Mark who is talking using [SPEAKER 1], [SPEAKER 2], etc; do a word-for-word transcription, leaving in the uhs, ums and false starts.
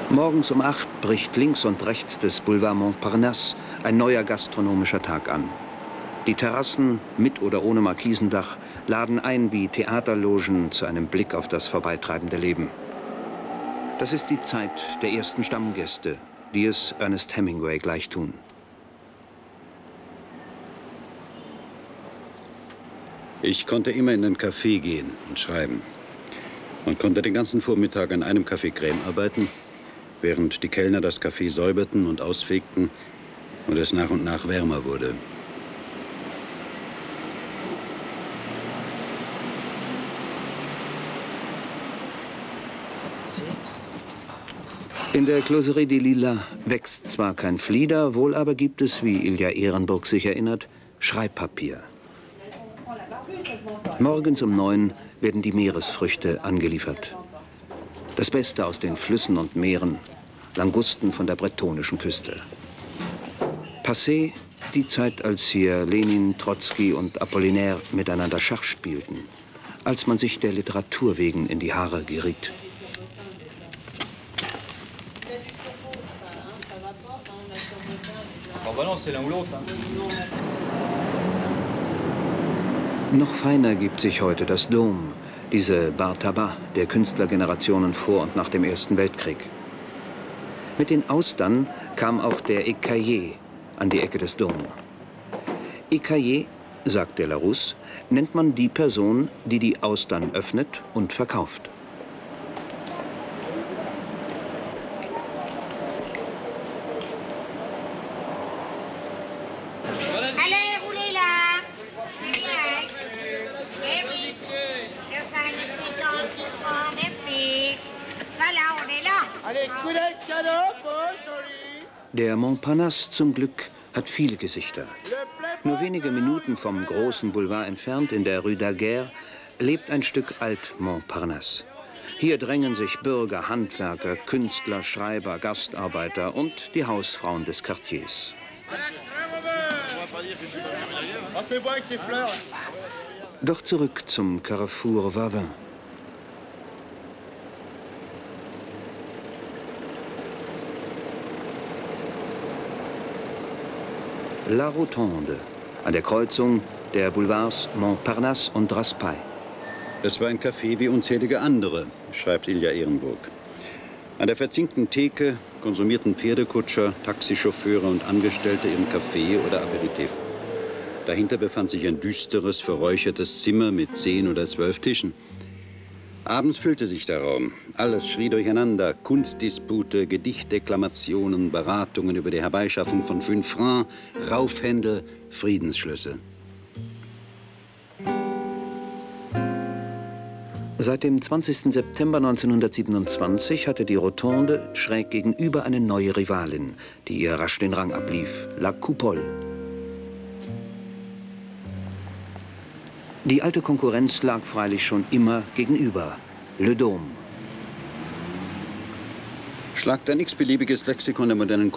[SPEAKER 1] Morgens um acht bricht links und rechts des Boulevard Montparnasse ein neuer gastronomischer Tag an. Die Terrassen, mit oder ohne Markisendach, laden ein wie Theaterlogen zu einem Blick auf das vorbeitreibende Leben. Das ist die Zeit der ersten Stammgäste, die es Ernest Hemingway gleichtun.
[SPEAKER 2] Ich konnte immer in den Café gehen und schreiben. Man konnte den ganzen Vormittag an einem Café Crème arbeiten, während die Kellner das Café säuberten und ausfegten und es nach und nach wärmer wurde.
[SPEAKER 1] In der Closerie des Lilas wächst zwar kein Flieder, wohl aber gibt es, wie Ilja Ehrenburg sich erinnert, Schreibpapier. Morgens um neun werden die Meeresfrüchte angeliefert. Das Beste aus den Flüssen und Meeren, Langusten von der bretonischen Küste. Passé die Zeit, als hier Lenin, Trotzki und Apollinaire miteinander Schach spielten, als man sich der Literatur wegen in die Haare geriet. Noch feiner gibt sich heute das Dôme, diese Bar Tabac der Künstlergenerationen vor und nach dem Ersten Weltkrieg. Mit den Austern kam auch der Écaillé an die Ecke des Dôme. Écaillé, sagt de la Rousse, nennt man die Person, die die Austern öffnet und verkauft. Der Montparnasse zum Glück hat viele Gesichter. Nur wenige Minuten vom großen Boulevard entfernt, in der Rue Daguerre, lebt ein Stück Alt-Montparnasse. Hier drängen sich Bürger, Handwerker, Künstler, Schreiber, Gastarbeiter und die Hausfrauen des Quartiers. Doch zurück zum Carrefour Vavin. La Rotonde, an der Kreuzung der Boulevards Montparnasse und Raspail.
[SPEAKER 2] Es war ein Café wie unzählige andere, schreibt Ilja Ehrenburg. An der verzinkten Theke konsumierten Pferdekutscher, Taxichauffeure und Angestellte ihren Kaffee oder Aperitif. Dahinter befand sich ein düsteres, verräuchertes Zimmer mit zehn oder zwölf Tischen. Abends füllte sich der Raum. Alles schrie durcheinander. Kunstdispute, Gedichtdeklamationen, Beratungen über die Herbeischaffung von fünf Francs, Raufhändel, Friedensschlüsse.
[SPEAKER 1] Seit dem zwanzigsten September neunzehnhundertsiebenundzwanzig hatte die Rotonde schräg gegenüber eine neue Rivalin, die ihr rasch den Rang ablief, La Coupole. Die alte Konkurrenz lag freilich schon immer gegenüber, Le Dôme.
[SPEAKER 2] Schlagt ein x-beliebiges Lexikon der modernen